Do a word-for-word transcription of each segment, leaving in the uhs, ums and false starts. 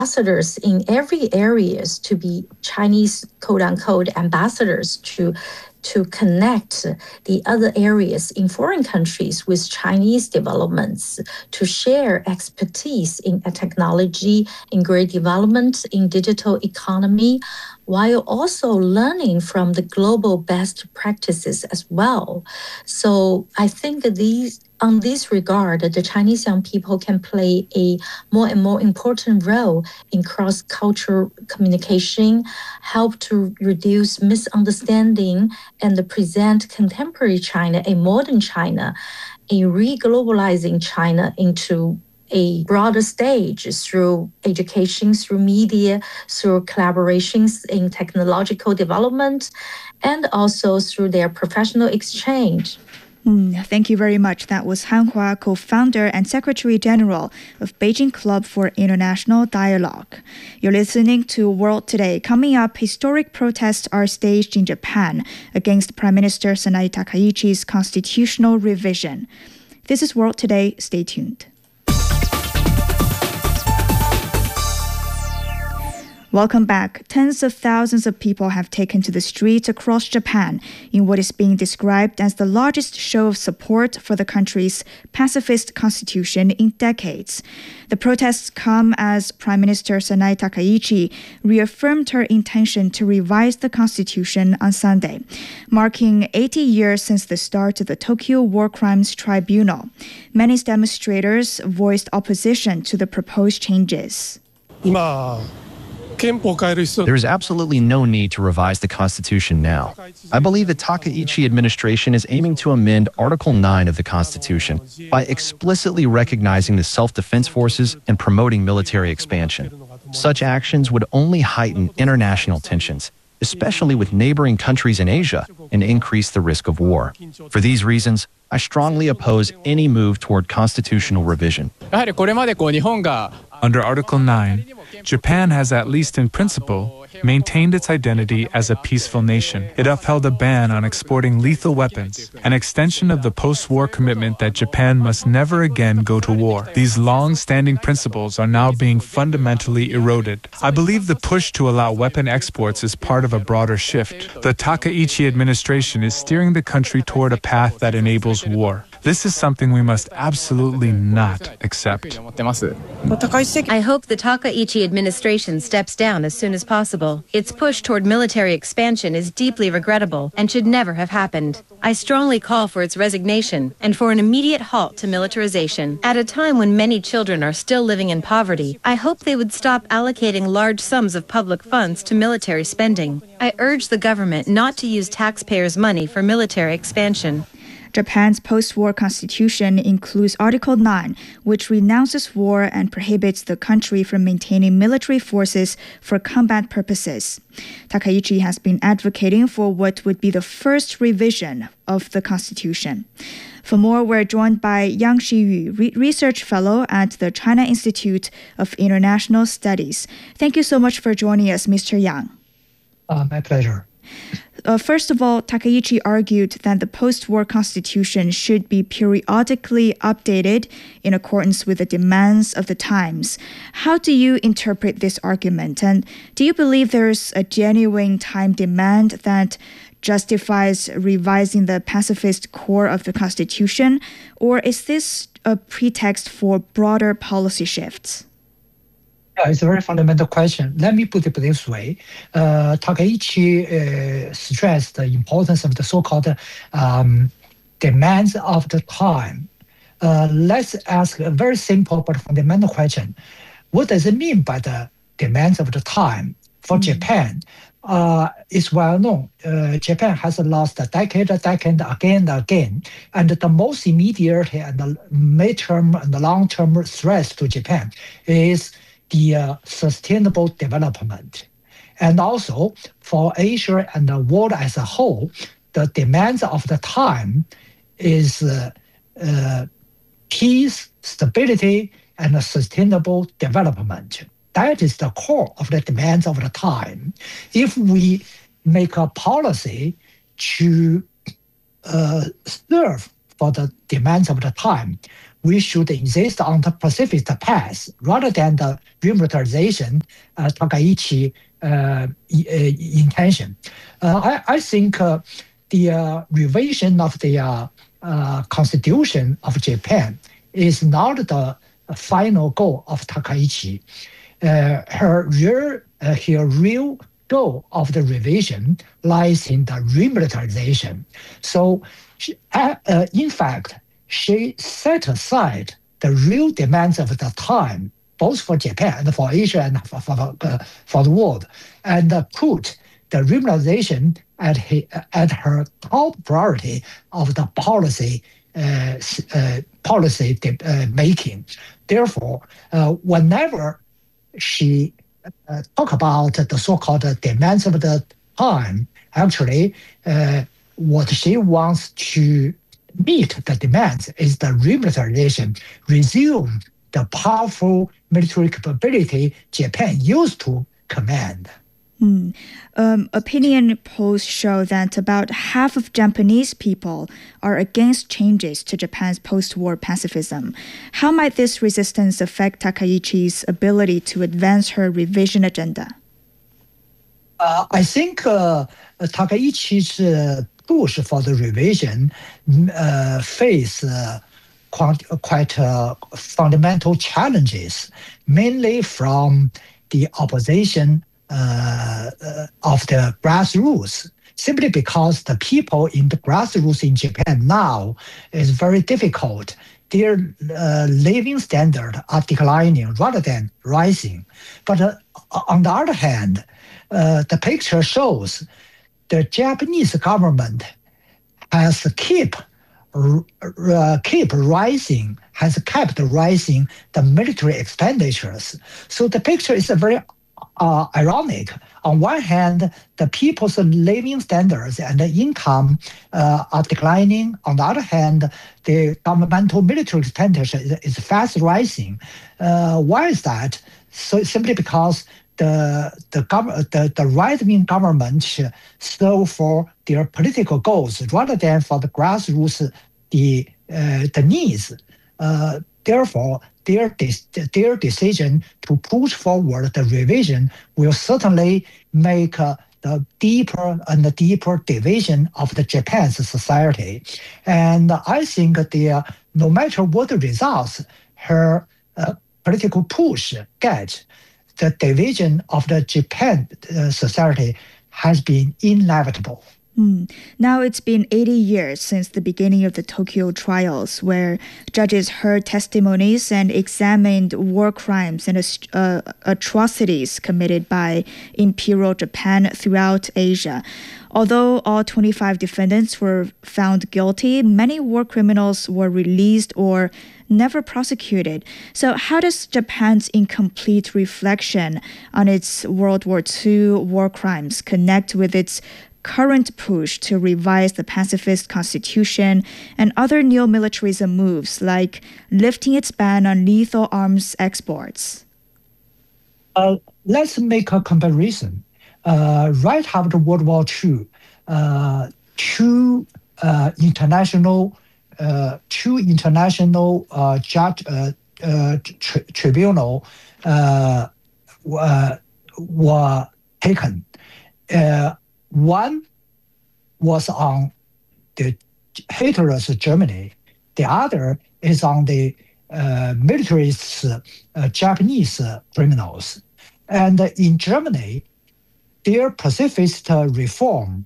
ambassadors in every areas to be Chinese quote-unquote ambassadors to to connect the other areas in foreign countries with Chinese developments, to share expertise in technology, in great development, in digital economy, while also learning from the global best practices as well. So I think these on this regard, the Chinese young people can play a more and more important role in cross-cultural communication, help to reduce misunderstanding, and present contemporary China, a modern China, a re-globalizing China into a broader stage through education, through media, through collaborations in technological development, and also through their professional exchange. Mm, thank you very much. That was Han Hua, co-founder and Secretary General of Beijing Club for International Dialogue. You're listening to World Today. Coming up, historic protests are staged in Japan against Prime Minister Sanae Takaichi's constitutional revision. This is World Today. Stay tuned. Welcome back. Tens of thousands of people have taken to the streets across Japan in what is being described as the largest show of support for the country's pacifist constitution in decades. The protests come as Prime Minister Sanae Takaichi reaffirmed her intention to revise the constitution on Sunday, marking eighty years since the start of the Tokyo War Crimes Tribunal. Many demonstrators voiced opposition to the proposed changes. There is absolutely no need to revise the Constitution now. I believe the Takaichi administration is aiming to amend Article nine of the Constitution by explicitly recognizing the self-defense forces and promoting military expansion. Such actions would only heighten international tensions, especially with neighboring countries in Asia, and increase the risk of war. For these reasons, I strongly oppose any move toward constitutional revision. Under Article nine, Japan has, at least in principle, maintained its identity as a peaceful nation. It upheld a ban on exporting lethal weapons, an extension of the post-war commitment that Japan must never again go to war. These long-standing principles are now being fundamentally eroded. I believe the push to allow weapon exports is part of a broader shift. The Takaichi administration is steering the country toward a path that enables war. This is something we must absolutely not accept. I hope the Takaichi administration steps down as soon as possible. Its push toward military expansion is deeply regrettable and should never have happened. I strongly call for its resignation and for an immediate halt to militarization. At a time when many children are still living in poverty, I hope they would stop allocating large sums of public funds to military spending. I urge the government not to use taxpayers' money for military expansion. Japan's post-war constitution includes Article nine, which renounces war and prohibits the country from maintaining military forces for combat purposes. Takaichi has been advocating for what would be the first revision of the constitution. For more, we're joined by Yang Shiyu, re- research fellow at the China Institute of International Studies. Thank you so much for joining us, Mister Yang. Uh, my pleasure. Uh, first of all, Takaichi argued that the post-war constitution should be periodically updated in accordance with the demands of the times. How do you interpret this argument? And do you believe there's a genuine time demand that justifies revising the pacifist core of the constitution? Or is this a pretext for broader policy shifts? Yeah, it's a very fundamental question. Let me put it this way. Uh, Takaichi uh, stressed the importance of the so-called um, demands of the time. Uh, let's ask a very simple but fundamental question. What does it mean by the demands of the time for mm. Japan? Uh, it's well known. Uh, Japan has lost a decade, a decade, again and again. And the most immediate and the mid-term and the long-term threat to Japan is the uh, sustainable development. And also for Asia and the world as a whole, the demands of the time is uh, uh, peace, stability, and a sustainable development. That is the core of the demands of the time. If we make a policy to uh, serve for the demands of the time, we should insist on the pacifist path rather than the remilitarization, uh, Takaichi uh, intention. Uh, I, I think uh, the uh, revision of the uh, uh, Constitution of Japan is not the final goal of Takaichi. Uh, her real, uh, her real goal of the revision lies in the remilitarization. So, she, uh, uh, in fact, she set aside the real demands of the time, both for Japan and for Asia and for, for, uh, for the world, and uh, put the remilitarization at, he, at her top priority of the policy uh, uh, policy uh, making. Therefore, uh, whenever she uh, talk about the so-called demands of the time, actually, uh, what she wants to meet the demands is the remilitarization, resume the powerful military capability Japan used to command. Mm. Um, opinion polls show that about half of Japanese people are against changes to Japan's post-war pacifism. How might this resistance affect Takaichi's ability to advance her revision agenda? Uh, I think uh, Takaichi's uh, push for the revision uh, face uh, quite, quite uh, fundamental challenges, mainly from the opposition uh, uh, of the grassroots, simply because the people in the grassroots in Japan now is very difficult. Their uh, living standards are declining rather than rising. But uh, on the other hand, uh, the picture shows the Japanese government has keep uh, keep rising, has kept rising the military expenditures. So the picture is a very uh, ironic. On one hand, the people's living standards and the income uh, are declining. On the other hand, the governmental military expenditure is, is fast rising. Uh, why is that? So simply because the the, gov- the, the right-wing government serve for their political goals rather than for the grassroots the uh, the needs. Uh, therefore, their de- their decision to push forward the revision will certainly make uh, the deeper and the deeper division of the Japan's society. And I think the uh, no matter what the results her uh, political push gets, the division of the Japan uh, society has been inevitable. Mm. Now it's been eighty years since the beginning of the Tokyo trials, where judges heard testimonies and examined war crimes and uh, atrocities committed by Imperial Japan throughout Asia. Although all twenty-five defendants were found guilty, many war criminals were released or never prosecuted. So how does Japan's incomplete reflection on its World War Two war crimes connect with its current push to revise the pacifist constitution and other neo-militarism moves like lifting its ban on lethal arms exports? Uh, let's make a comparison. Uh, right after World War Two, uh, two uh, international uh, two international uh, judge uh, uh, tri- tribunal uh, uh, were taken. Uh, One was on the Hitler's Germany. The other is on the uh, militarist uh, Japanese uh, criminals. And uh, in Germany, their pacifist uh, reform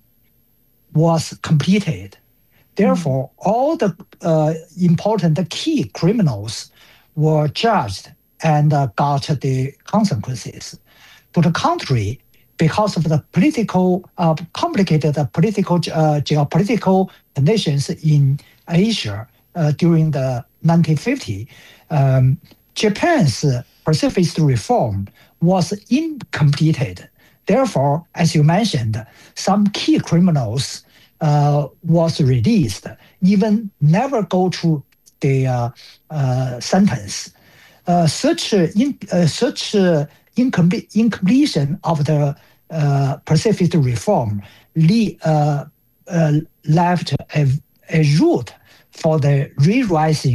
was completed. Therefore, mm-hmm. all the uh, important key criminals were judged and uh, got the consequences. To the contrary, because of the political, uh, complicated political, uh, geopolitical conditions in Asia uh, during the nineteen fifties, um, Japan's pacifist reform was incompleted. Therefore, as you mentioned, some key criminals uh, was released, even never go to the uh, uh, sentence. Uh, such in, uh, such uh, incomple- incompletion of the uh, pacifist reform le- uh, uh, left a, a route for the re-rising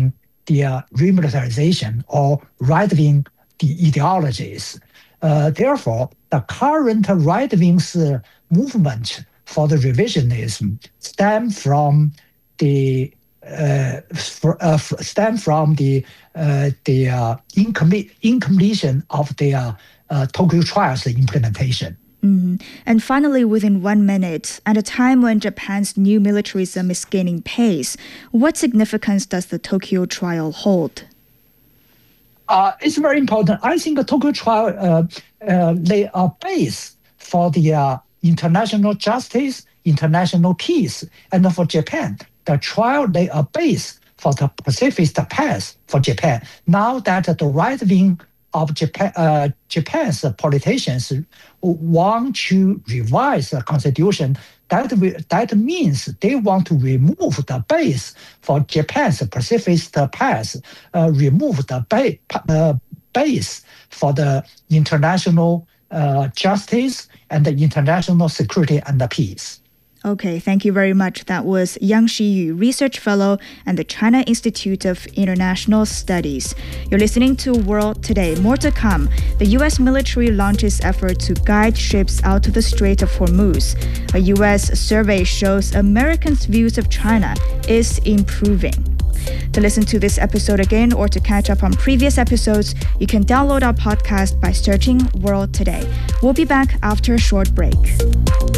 the uh, remilitarization or right-wing the ideologies. Uh, therefore, the current right-wing movement for the revisionism stem from the uh, for, uh, stem from the uh, the uh, incom- incompletion of the uh, uh, Tokyo trials implementation. Mm. And finally, within one minute, at a time when Japan's new militarism is gaining pace, what significance does the Tokyo trial hold? Uh, it's very important. I think the Tokyo trial uh, uh, lay a base for the uh, international justice, international peace, and for Japan. The trial lay a base for the pacifist path for Japan. Now that the right wing of Japan, uh, Japan's politicians want to revise the constitution, that will, that means they want to remove the base for Japan's pacifist path, uh, remove the ba- uh, base for the international uh, justice and the international security and the peace. Okay, thank you very much. That was Yang Shiyu, Research Fellow at the China Institute of International Studies. You're listening to World Today. More to come. The U S military launches effort to guide ships out of the Strait of Hormuz. A U S survey shows Americans' views of China is improving. To listen to this episode again or to catch up on previous episodes, you can download our podcast by searching World Today. We'll be back after a short break.